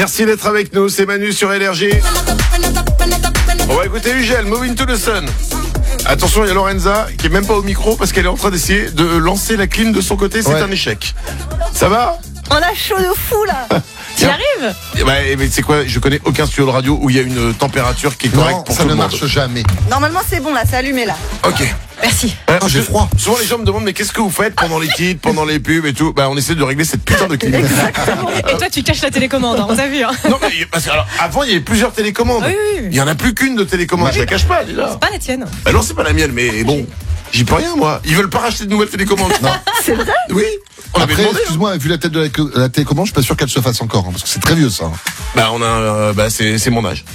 Merci d'être avec nous, c'est Manu sur Énergie. On va écouter Ugel, Moving to the Sun. Attention, il y a Lorenza qui est même pas au micro parce qu'elle est en train d'essayer de lancer la clim de son côté, c'est un échec. Ça va ? On a chaud de fou là. Tu y arrives ? Mais c'est quoi ? Je connais aucun studio de radio où il y a une température qui est correcte pour tout le monde. Ça ne marche jamais. Normalement c'est bon là, c'est allumé là. Ok. Merci. J'ai froid. Souvent les gens me demandent mais qu'est-ce que vous faites pendant les titres, pendant les pubs et tout ? On essaie de régler cette putain de clim. Exactement. Et toi, tu caches la télécommande, on t'a vu. Hein. Non mais parce que alors, avant il y avait plusieurs télécommandes. Oui. Il y en a plus qu'une de télécommande. Je la cache pas, elle est là. C'est pas la tienne. Non, c'est pas la mienne, mais bon, j'y peux rien moi. Ils veulent pas racheter de nouvelles télécommandes. Non. C'est vrai ? Oui. On avait Après, demandé. excuse-moi, vu la tête de la télécommande, je suis pas sûr qu'elle se fasse encore, parce que c'est très vieux ça. C'est mon âge.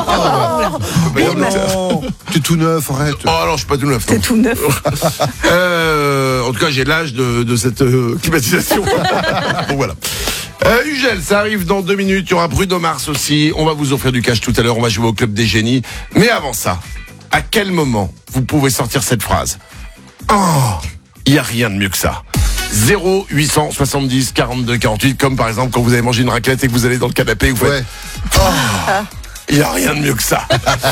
Non, t'es tout neuf, arrête. Oh non, je suis pas tout neuf. C'est tout neuf. En tout cas, j'ai l'âge de cette climatisation. Bon voilà. Ugel, ça arrive dans 2 minutes. Il y aura Bruno Mars aussi. On va vous offrir du cash tout à l'heure. On va jouer au Club des Génies. Mais avant ça, à quel moment vous pouvez sortir cette phrase ? Oh, il y a rien de mieux que ça. 0870 42 48, comme par exemple quand vous avez mangé une raclette et que vous allez dans le canapé et que vous faites il n'y a rien de mieux que ça.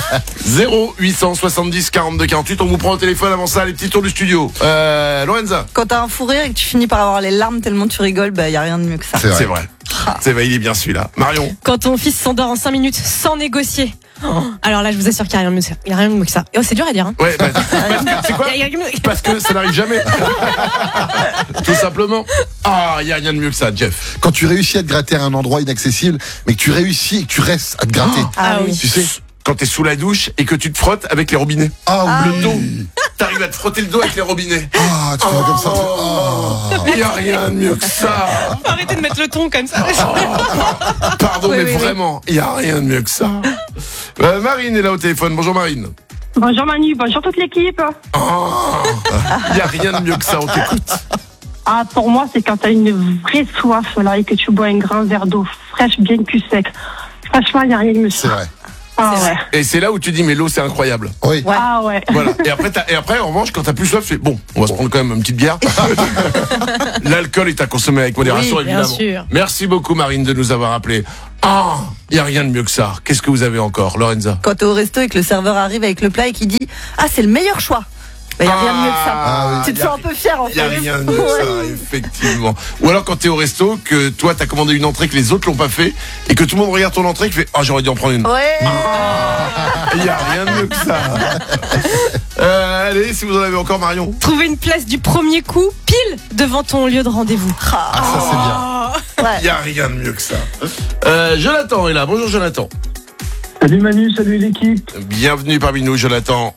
0870 42 48, on vous prend au téléphone avant ça, les petits tours du studio. Lorenza. Quand t'as un fou rire et que tu finis par avoir les larmes tellement tu rigoles, y a rien de mieux que ça. C'est vrai. C'est vrai, il est bien celui-là. Marion. Quand ton fils s'endort en 5 minutes sans négocier. Alors là, je vous assure qu'il n'y a rien de mieux que ça. Il n'y a rien de mieux que ça. Et c'est dur à dire. Hein. Ouais, c'est quoi ? Parce que ça n'arrive jamais. Tout simplement. Il n'y a rien de mieux que ça, Jeff. Quand tu réussis à te gratter à un endroit inaccessible, mais que tu réussis et que tu restes à te gratter. Ah oui. Tu sais, quand t'es sous la douche et que tu te frottes avec les robinets. Le dos. T'arrives à te frotter le dos avec les robinets. Tu fais comme ça. Il n'y a rien de mieux que ça. Arrêtez de mettre le ton comme ça. Pardon, mais vraiment, il n'y a rien de mieux que ça. Marine est là au téléphone. Bonjour Marine. Bonjour Manu, bonjour toute l'équipe. Il n'y a rien de mieux que ça, on t'écoute. Pour moi, c'est quand t'as une vraie soif là et que tu bois un grand verre d'eau fraîche, bien cul sec. Franchement, il n'y a rien de mieux que ça. C'est vrai. Ouais. Et c'est là où tu dis, mais l'eau, c'est incroyable. Oui. Ouais. Ouais. Voilà. Et après, en revanche, quand t'as plus soif, tu fais, bon, on va se prendre quand même une petite bière. L'alcool est à consommer avec modération, Oui, bien évidemment. sûr. Merci beaucoup, Marine, de nous avoir appelés. Il n'y a rien de mieux que ça. Qu'est-ce que vous avez encore, Lorenza? Quand t'es au resto et que le serveur arrive avec le plat et qui dit c'est le meilleur choix. Il n'y a rien de mieux que ça. Tu te sens un peu fier en fait. Il n'y a rien de mieux que ça, effectivement. Ou alors quand t'es au resto, que toi t'as commandé une entrée que les autres l'ont pas fait, et que tout le monde regarde ton entrée et qui fait j'aurais dû en prendre une. Ouais. Il n'y a rien de mieux que ça. Allez, si vous en avez encore, Marion. Trouver une place du premier coup, pile devant ton lieu de rendez-vous. Ça c'est bien. Il n'y a rien de mieux que ça. Jonathan est là. Bonjour Jonathan. Salut Manu, salut l'équipe. Bienvenue parmi nous, Jonathan.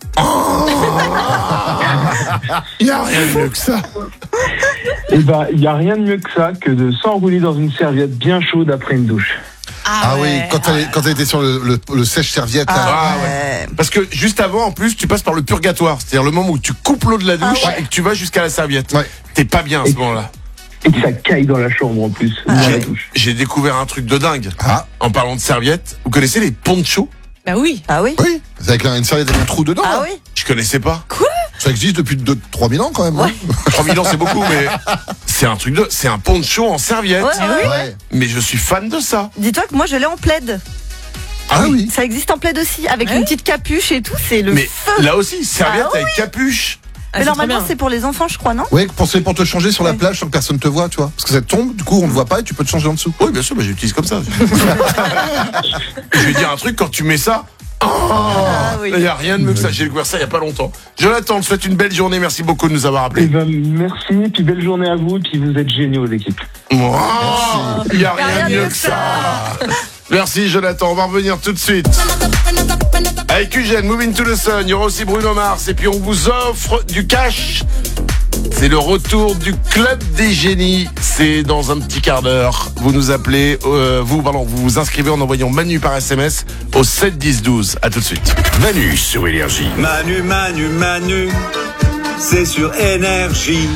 Il n'y a rien de mieux que ça. Il n'y a rien de mieux que ça que de s'enrouler dans une serviette bien chaude après une douche. Oui, quand elle était sur le sèche-serviette. Ouais. Parce que juste avant, en plus, tu passes par le purgatoire. C'est-à-dire le moment où tu coupes l'eau de la douche et que tu vas jusqu'à la serviette. Ouais. T'es pas bien à ce moment-là. Et que ça caille dans la chambre en plus, dans la douche. J'ai découvert un truc de dingue. En parlant de serviettes, vous connaissez les ponchos? Bah oui. Ah oui. Oui, c'est avec une serviette avec un trou dedans. Ah oui. Je connaissais pas. Quoi? Ça existe depuis 3 000 ans quand même. Ouais. 3 000 ans c'est beaucoup, mais c'est un truc c'est un poncho en serviette. Ouais. Mais je suis fan de ça. Dis-toi que moi je l'ai en plaid. Oui. Ça existe en plaid aussi, avec une petite capuche et tout, c'est le Mais feu. là aussi, serviette avec capuche. Mais normalement c'est pour les enfants je crois, non? Oui, pour te changer sur la plage sans que personne te voit, tu vois. Parce que ça tombe, du coup on ne voit pas et tu peux te changer en dessous. Oui, bien sûr, j'utilise comme ça. Je vais dire un truc, quand tu mets ça, il n'y a rien de mieux que ça. J'ai découvert ça il n'y a pas longtemps. Jonathan, je te souhaite une belle journée. Merci beaucoup de nous avoir appelés. Merci, puis belle journée à vous, puis vous êtes géniaux l'équipe. Il n'y a rien de mieux que ça. Merci Jonathan, on va revenir tout de suite. Avec Ugel, Moving to the Sun, il y aura aussi Bruno Mars et puis on vous offre du cash. C'est le retour du Club des Génies. C'est dans un petit quart d'heure. Vous nous appelez, vous vous inscrivez en envoyant Manu par SMS au 7 10 12. À tout de suite. Manu sur Énergie. Manu, c'est sur Énergie.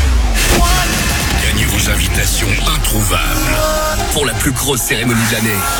Gagnez vos invitations introuvables pour la plus grosse cérémonie de l'année.